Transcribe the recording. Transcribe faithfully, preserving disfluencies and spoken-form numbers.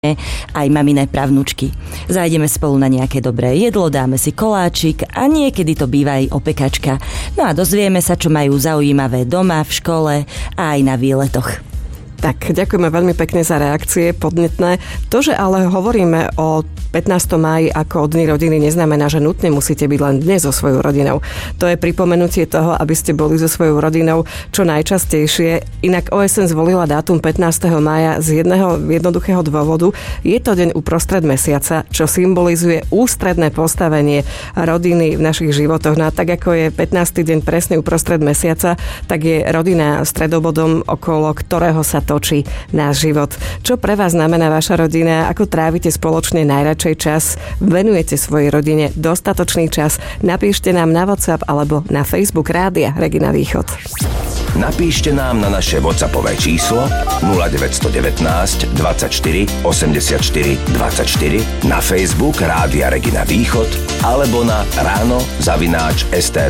aj maminé pravnúčky. Zájdeme spolu na nejaké dobré jedlo, dáme si koláčik a niekedy to býva aj opekačka. No a dozvieme sa, čo majú zaujímavé doma, v škole a aj na výletoch. Tak, ďakujeme veľmi pekne za reakcie, podnetné. To, že ale hovoríme o pätnásteho máji ako o Dni rodiny, neznamená, že nutne musíte byť len dnes so svojou rodinou. To je pripomenutie toho, aby ste boli so svojou rodinou čo najčastejšie. Inak ó es en zvolila dátum pätnásteho mája z jedného jednoduchého dôvodu. Je to deň uprostred mesiaca, čo symbolizuje ústredné postavenie rodiny v našich životoch. No a tak ako je pätnásty deň presne uprostred mesiaca, tak je rodina stredobodom, okolo ktorého sa točí náš život. Čo pre vás znamená vaša rodina? Ako trávite spoločne najradšej čas? Venujete svojej rodine dostatočný čas? Napíšte nám na WhatsApp alebo na Facebook Rádia Regina Východ. Napíšte nám na naše WhatsAppové číslo nula deväť jedna deväť dvadsaťštyri osemdesiatštyri dvadsaťštyri, na Facebook Rádia Regina Východ alebo na ráno zavináč es té